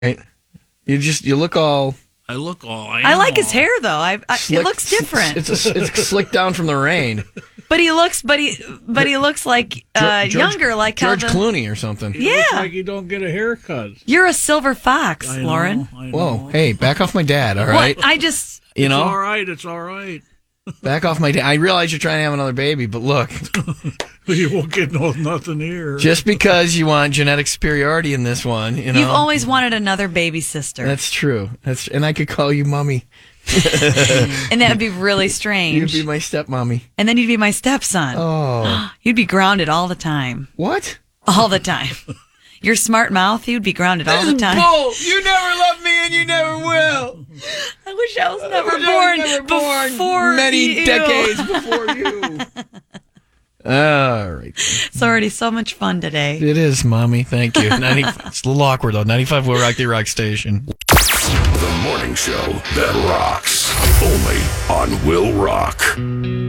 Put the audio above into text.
You look all. I look all. I like his hair though. It looks different. It's slicked down from the rain. But he looks like younger, like George Clooney or something. He looks like you don't get a haircut. You're a silver fox, I know, Lauren. I know. Whoa, hey, back off my dad, all right? What? It's all right. It's all right. Back off my dad. I realize you're trying to have another baby, but look. You won't get nothing here. Just because you want genetic superiority in this one, You've always wanted another baby sister. That's true. And I could call you mommy. And that would be really strange. You'd be my stepmommy. And then you'd be my stepson. Oh. You'd be grounded all the time. What? All the time. Your smart mouth, you'd be grounded all the time. Bull. You never loved me and you never will. I wish I was never born before many decades before you. All right. It's already so much fun today. It is, Mommy. Thank you. It's a little awkward, though. 95 Will Rock the Rock Station. The morning show that rocks. Only on Will Rock.